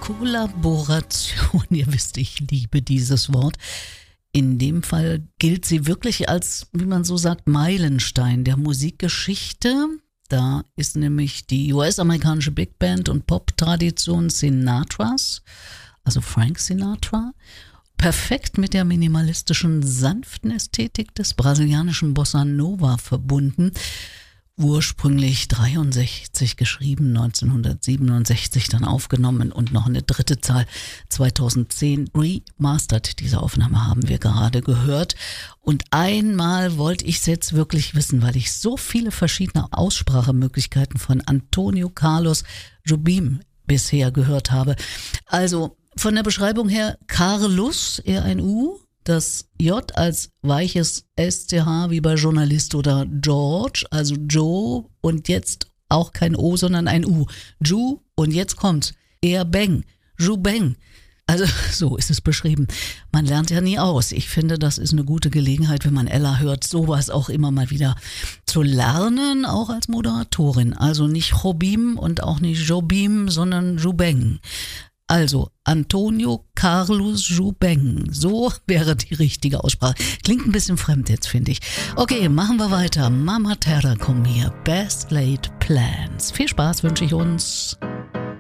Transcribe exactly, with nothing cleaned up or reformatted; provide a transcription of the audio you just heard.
Kollaboration, ihr wisst, ich liebe dieses Wort. In dem Fall gilt sie wirklich als, wie man so sagt, Meilenstein der Musikgeschichte. Da ist nämlich die U S-amerikanische Big Band und Pop-Tradition Sinatras, also Frank Sinatra, perfekt mit der minimalistischen, sanften Ästhetik des brasilianischen Bossa Nova verbunden. Ursprünglich dreiundsechzig geschrieben, neunzehnhundertsiebenundsechzig dann aufgenommen und noch eine dritte Zahl zweitausendzehn remastered. Diese Aufnahme haben wir gerade gehört. Und einmal wollte ich es jetzt wirklich wissen, weil ich so viele verschiedene Aussprachemöglichkeiten von Antonio Carlos Jobim bisher gehört habe. Also von der Beschreibung her Carlos, eher ein U, das J als weiches S C H wie bei Journalist oder George, also Joe und jetzt auch kein O, sondern ein U. Ju und jetzt kommt's. Eher Beng, Ju Beng. Also so ist es beschrieben. Man lernt ja nie aus. Ich finde, das ist eine gute Gelegenheit, wenn man Ella hört, sowas auch immer mal wieder zu lernen, auch als Moderatorin. Also nicht Jobim und auch nicht Jobim, sondern Jubeng. Also Antonio Carlos Jubeng, so wäre die richtige Aussprache. Klingt ein bisschen fremd jetzt, finde ich. Okay, machen wir weiter. Mama Terra kommt hier. Best Laid Plans. Viel Spaß wünsche ich uns.